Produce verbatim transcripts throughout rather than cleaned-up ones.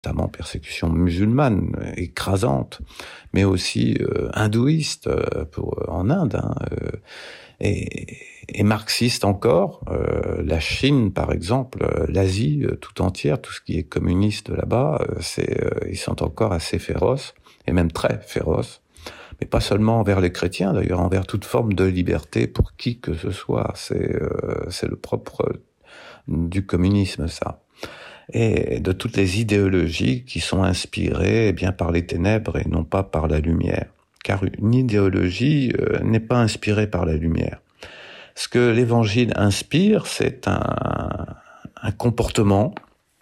notamment persécution musulmane écrasante, mais aussi euh, hindouiste euh, pour, en Inde, hein, euh, et, et marxiste encore. Euh, la Chine, par exemple, euh, l'Asie euh, tout entière, tout ce qui est communiste là-bas, euh, c'est, euh, ils sont encore assez féroces, et même très féroces. Mais pas seulement envers les chrétiens, d'ailleurs, envers toute forme de liberté pour qui que ce soit. C'est, euh, c'est le propre du communisme, ça. Et de toutes les idéologies qui sont inspirées eh bien par les ténèbres et non pas par la lumière. Car une idéologie euh, n'est pas inspirée par la lumière. Ce que l'Évangile inspire, c'est un, un comportement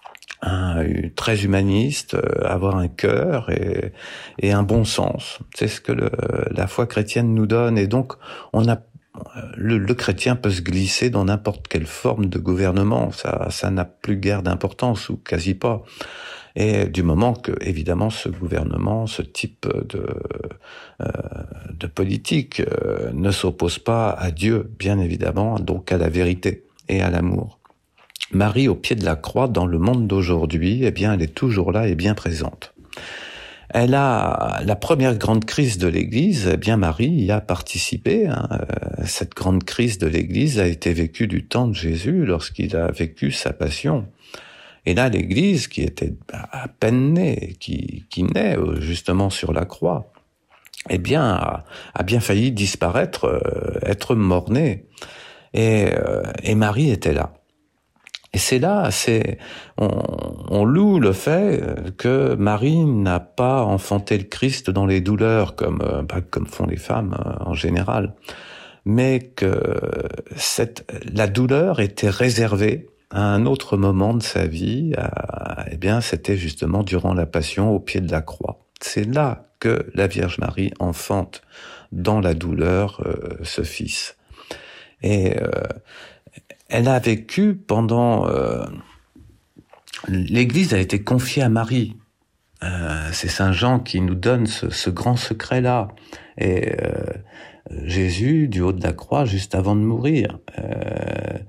un, très humaniste, euh, avoir un cœur et, et un bon sens. C'est ce que le, la foi chrétienne nous donne. Et donc, on a Le, le chrétien peut se glisser dans n'importe quelle forme de gouvernement, ça, ça n'a plus guère d'importance ou quasi pas. Et du moment que, évidemment, ce gouvernement, ce type de euh, de politique euh, ne s'oppose pas à Dieu, bien évidemment, donc à la vérité et à l'amour. Marie, au pied de la croix, dans le monde d'aujourd'hui, eh bien, elle est toujours là et bien présente. Elle a la première grande crise de l'Église, eh bien Marie y a participé. Hein. Cette grande crise de l'Église a été vécue du temps de Jésus lorsqu'il a vécu sa passion. Et là, l'Église, qui était à peine née, qui, qui naît justement sur la croix, eh bien, a, a bien failli disparaître, euh, être mort-née. Et, euh, et Marie était là. Et c'est là, c'est, on, on loue le fait que Marie n'a pas enfanté le Christ dans les douleurs comme, bah, comme font les femmes en général, mais que cette, la douleur était réservée à un autre moment de sa vie. À, eh bien, c'était justement durant la Passion au pied de la croix. C'est là que la Vierge Marie enfante dans la douleur euh, ce Fils. Et euh, elle a vécu pendant... Euh, L'Église a été confiée à Marie. Euh, c'est Saint Jean qui nous donne ce, ce grand secret-là. Et euh, Jésus, du haut de la croix, juste avant de mourir, euh,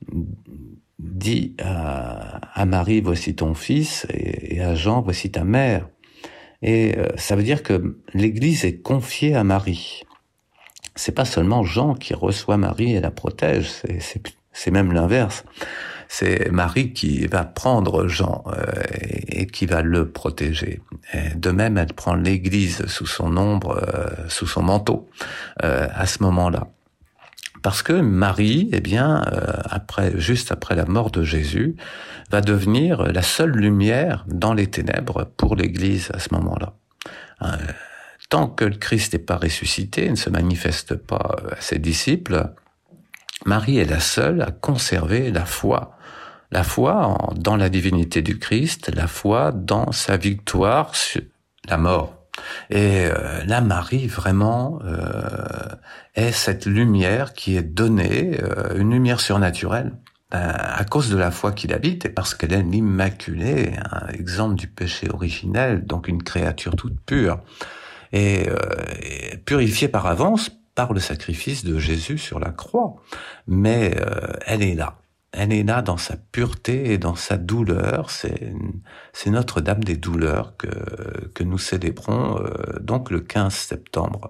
dit à, à Marie, voici ton fils, et, et à Jean, voici ta mère. Et euh, ça veut dire que l'Église est confiée à Marie. C'est pas seulement Jean qui reçoit Marie et la protège, c'est, c'est C'est même l'inverse. C'est Marie qui va prendre Jean euh, et, et qui va le protéger. Et de même, elle prend l'Église sous son ombre, euh, sous son manteau, euh, à ce moment-là. Parce que Marie, eh bien, euh, après, juste après la mort de Jésus, va devenir la seule lumière dans les ténèbres pour l'Église à ce moment-là. Euh, tant que le Christ n'est pas ressuscité, ne se manifeste pas à ses disciples, Marie est la seule à conserver la foi. La foi en, dans la divinité du Christ, la foi dans sa victoire sur la mort. Et euh, là, Marie, vraiment, euh, est cette lumière qui est donnée, euh, une lumière surnaturelle, euh, à cause de la foi qu'il habite et parce qu'elle est l'Immaculée, un exemple du péché originel, donc une créature toute pure, et, euh, et purifiée par avance, par le sacrifice de Jésus sur la croix. Mais euh, elle est là. Elle est là dans sa pureté et dans sa douleur. C'est, c'est Notre-Dame des douleurs que, que nous célébrons euh, donc le quinze septembre.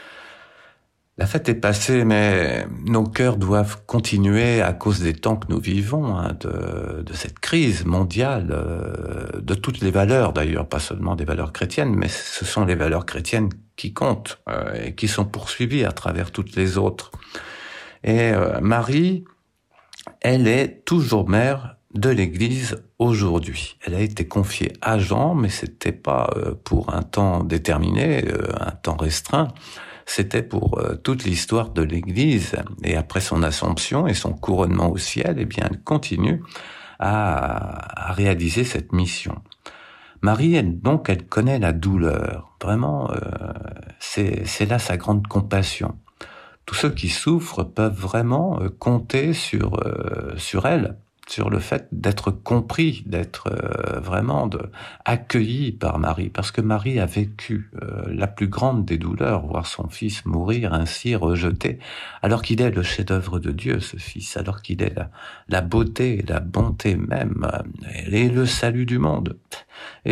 La fête est passée, mais nos cœurs doivent continuer à cause des temps que nous vivons, hein, de, de cette crise mondiale, euh, de toutes les valeurs d'ailleurs, pas seulement des valeurs chrétiennes, mais ce sont les valeurs chrétiennes qui comptent euh, et qui sont poursuivies à travers toutes les autres. Et euh, Marie, elle est toujours mère de l'Église aujourd'hui. Elle a été confiée à Jean, mais c'était pas euh, pour un temps déterminé, euh, un temps restreint. C'était pour euh, toute l'histoire de l'Église. Et après son assomption et son couronnement au ciel, eh bien, elle continue à, à réaliser cette mission. Marie, elle, donc, elle connaît la douleur. Vraiment, euh, c'est, c'est là sa grande compassion. Tous ceux qui souffrent peuvent vraiment euh, compter sur, euh, sur elle sur le fait d'être compris, d'être euh, vraiment de, accueilli par Marie, parce que Marie a vécu euh, la plus grande des douleurs, voir son fils mourir ainsi rejeté, alors qu'il est le chef-d'œuvre de Dieu, ce fils, alors qu'il est la, la beauté, la bonté même, euh, et le salut du monde.